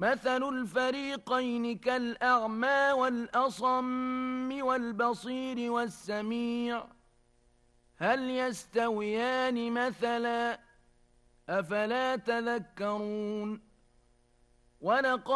مثل الفريقين كالأعمى والأصم والبصير والسميع هل يستويان مثلا أفلا تذكرون ولقد